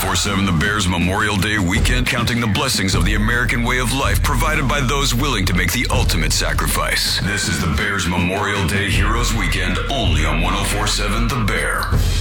1047 The Bears Memorial Day weekend, counting the blessings of the American way of life provided by those willing to make the ultimate sacrifice. This is the Bears Memorial Day Heroes Weekend, only on 1047 The Bear.